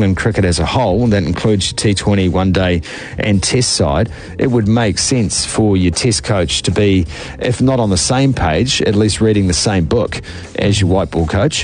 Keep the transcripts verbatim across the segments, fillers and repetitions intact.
England cricket as a whole, and that includes your T twenty, one day and test side, it would make sense for your test coach to be, if not on the same page, at least reading the same book as your white ball coach.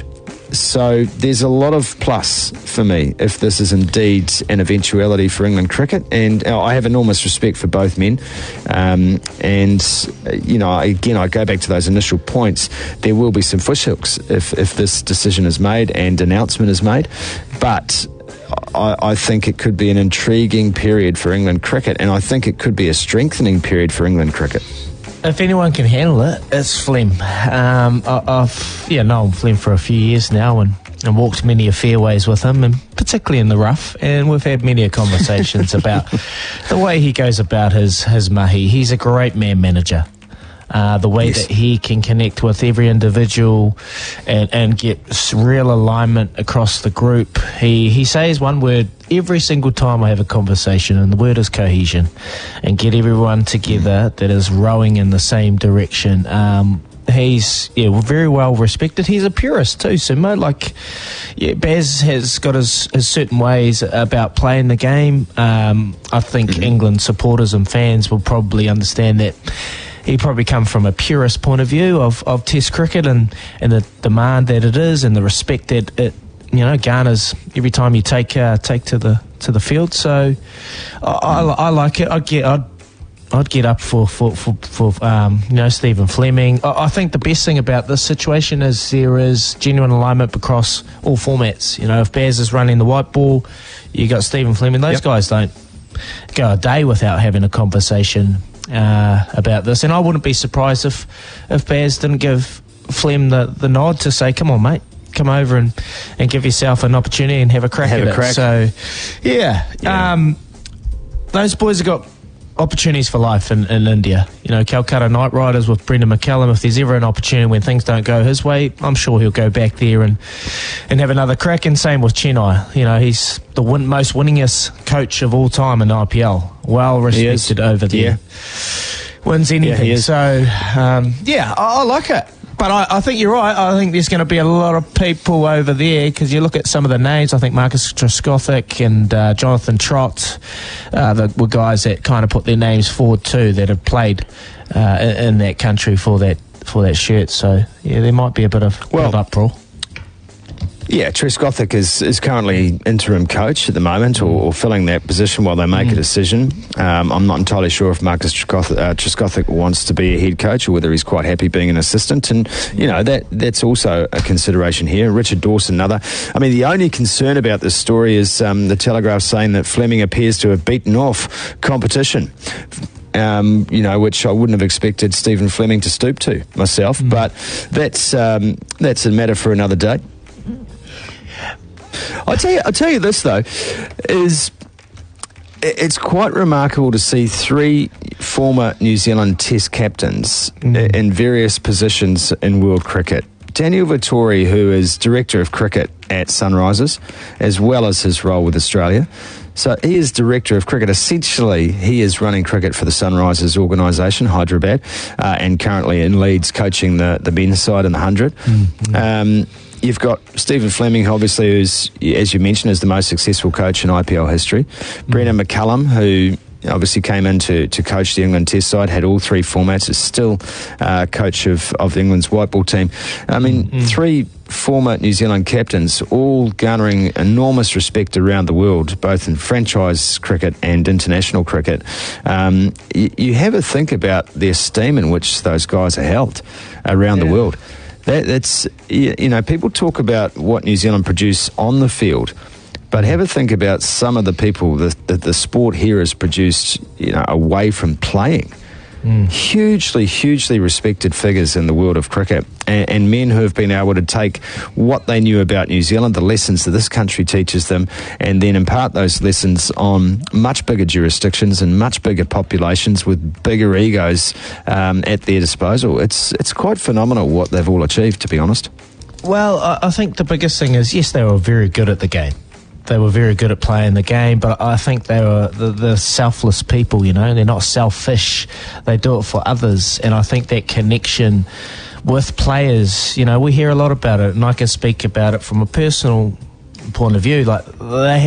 So there's a lot of plus for me if this is indeed an eventuality for England cricket, and I have enormous respect for both men. Um, and, you know, again, I go back to those initial points. There will be some fishhooks if, if this decision is made and announcement is made. But I, I think it could be an intriguing period for England cricket, and I think it could be a strengthening period for England cricket. If anyone can handle it, it's Flem. Um, I, I've yeah known Flem for a few years now, and, and walked many a fairways with him, and particularly in the rough. And we've had many a conversations about the way he goes about his his mahi. He's a great man manager. Uh, the way yes. that he can connect with every individual and, and get real alignment across the group. He he says one word every single time I have a conversation, and the word is cohesion, and get everyone together that is rowing in the same direction. Um, he's yeah very well respected. He's a purist too, Sumo. Like, yeah, Baz has got his, his certain ways about playing the game. Um, I think mm-hmm. England supporters and fans will probably understand that he probably come from a purist point of view of, of Test cricket and, and the demand that it is and the respect that it you know garners every time you take uh, take to the to the field. So I, I, I like it. I'd get I'd, I'd get up for for for, for um, you know Stephen Fleming. I, I think the best thing about this situation is there is genuine alignment across all formats. You know, if Baz is running the white ball, you got Stephen Fleming. Those yep. guys don't go a day without having a conversation Uh, about this, and I wouldn't be surprised if if Baz didn't give Flem the, the nod to say, come on mate, come over and, and give yourself an opportunity and have a crack have at a it. Crack. So yeah, yeah. Um, those boys have got opportunities for life in, in India. You know, Calcutta Knight Riders with Brendan McCallum, if there's ever an opportunity when things don't go his way, I'm sure he'll go back there and, and have another crack. And same with Chennai. You know, he's the win, most winningest coach of all time in I P L. Well respected over there. Yeah. Wins anything. Yeah, so, um, yeah, I, I like it. But I, I think you're right. I think there's going to be a lot of people over there, because you look at some of the names. I think Marcus Trescothick and uh, Jonathan Trott uh, the, were guys that kind of put their names forward too, that have played uh, in, in that country for that for that shirt. So yeah, there might be a bit of, well, bit of uproar. Yeah, Trescothick is, is currently interim coach at the moment, or, or filling that position while they make mm. a decision. Um, I'm not entirely sure if Marcus Trescothick, uh, Trescothick wants to be a head coach or whether he's quite happy being an assistant. And, you know, that that's also a consideration here. Richard Dawson, another. I mean, the only concern about this story is um, the Telegraph saying that Fleming appears to have beaten off competition. Um, you know, which I wouldn't have expected Stephen Fleming to stoop to myself. Mm. But that's um, that's a matter for another day. I'll tell you, I'll tell you this, though, is it's quite remarkable to see three former New Zealand Test captains mm. in various positions in world cricket. Daniel Vettori, who is Director of Cricket at Sunrisers, as well as his role with Australia. So he is Director of Cricket. Essentially, he is running cricket for the Sunrisers organisation, Hyderabad, uh, and currently in Leeds coaching the, the men's side in the hundred. Mm-hmm. Um, you've got Stephen Fleming, obviously, who's, as you mentioned, is the most successful coach in I P L history. Mm-hmm. Brendan McCallum, who obviously came in to, to coach the England Test side, had all three formats, is still uh, coach of, of England's white ball team. I mean, mm-hmm. three former New Zealand captains, all garnering enormous respect around the world, both in franchise cricket and international cricket. Um, you, you have a think about the esteem in which those guys are held around yeah. the world. That, that's, you know, people talk about what New Zealand produce on the field, but have a think about some of the people that the, the sport here has produced, you know, away from playing. Mm. Hugely, hugely respected figures in the world of cricket, and, and men who have been able to take what they knew about New Zealand, the lessons that this country teaches them, and then impart those lessons on much bigger jurisdictions and much bigger populations with bigger egos um, at their disposal. It's it's quite phenomenal what they've all achieved, to be honest. Well, I, I think the biggest thing is, yes, they were very good at the game. They were very good at playing the game, but I think they were the, the selfless people, you know. They're not selfish. They do it for others. And I think that connection with players, you know, we hear a lot about it, and I can speak about it from a personal point of view. Like, they